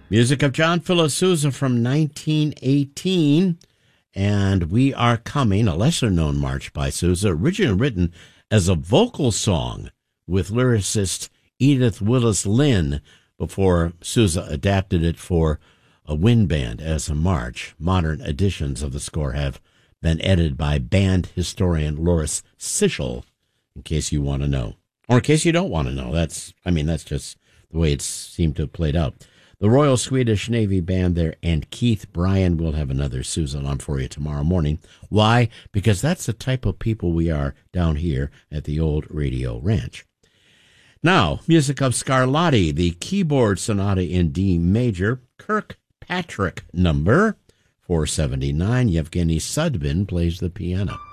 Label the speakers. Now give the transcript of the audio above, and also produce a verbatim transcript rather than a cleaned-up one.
Speaker 1: Music of John Philip Sousa from nineteen eighteen. And We Are Coming, a lesser-known march by Sousa, originally written as a vocal song with lyricist Edith Willis Lynn before Sousa adapted it for a wind band as a march. Modern editions of the score have been edited by band historian Loris Sichel, in case you want to know. Or in case you don't want to know. That's, I mean, that's just the way it seemed to have played out. The Royal Swedish Navy Band there and Keith Bryan will have another Sousa on for you tomorrow morning. Why? Because that's the type of people we are down here at the old Radio Ranch. Now, music of Scarlatti, the keyboard sonata in D major, Kirkpatrick number four seventy-nine. Yevgeny Sudbin plays the piano.